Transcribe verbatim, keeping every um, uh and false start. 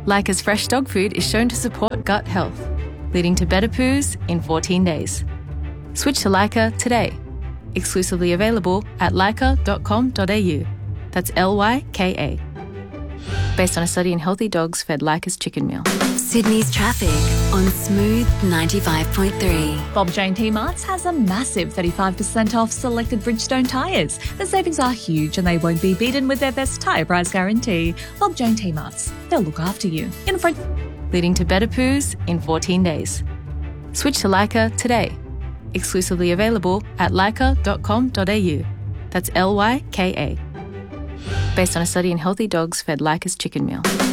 Lyca's fresh dog food is shown to support gut health, leading to better poos in fourteen days. Switch to Lyca today. Exclusively available at lyca dot com dot a u. That's L Y K A. Based on a study in healthy dogs fed Lyca's chicken meal. Sydney's traffic on Smooth ninety-five point three. Bob Jane T-Marts has a massive thirty-five percent off selected Bridgestone tyres. The savings are huge and they won't be beaten with their best tyre price guarantee. Bob Jane T-Marts, they'll look after you. In front, leading to better poos in fourteen days. Switch to Lyca today. Exclusively available at lyca dot com dot a u. That's L Y K A. Based on a study in healthy dogs fed Lyca's chicken meal.